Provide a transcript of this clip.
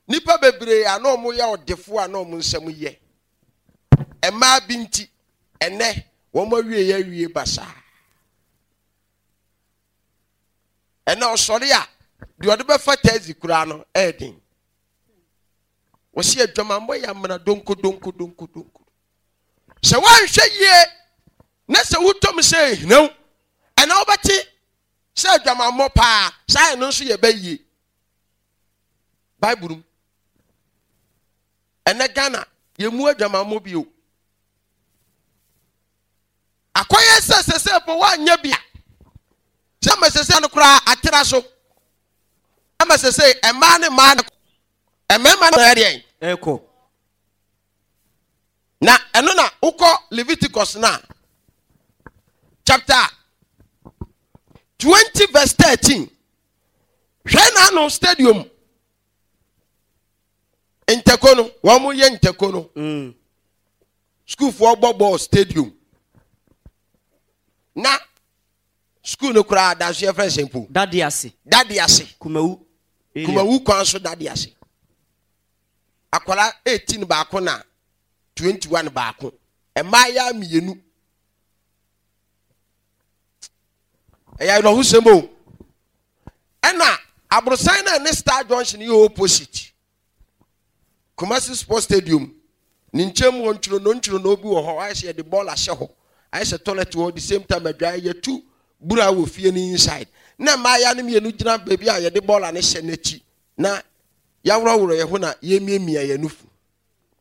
nipa bebre ano mo ya odefo ano mo nsam ye ema binti ene wo mo wie basa ene osori a de ode be fata azikura no edin wo se adwama mo ya mna donko se wan hwe ye na se wutom se hinu ene obati se adwama mo pa sai no so ye bayi Bible ene Ghana ye mu adwama mo bio akoye se po wa nya bia se mesese no kura atira so amesese ema ne ma emema na area eko na eno na uko Leviticus na chapter 20 verse 13 hwe no stadium Intekono wa mu ye Intekono school for ball stadium na school no kura da so friend simple dadi ase kumawu kwan so dadi ase akwala 18 baako na 21 baako emaya mienu eya no husemo ena abrosan na ne Star Junction ye opposite Kumasi Sports Stadium ninchem wonchuro no obi wo ho ayese the ball ahye ho ayese toilet wo the same time adwa ye two bura wo fie ni inside na maya ne mienu gina baby a ye the ball ane hye nachi na yawro ye ho na ye miemia ye nufu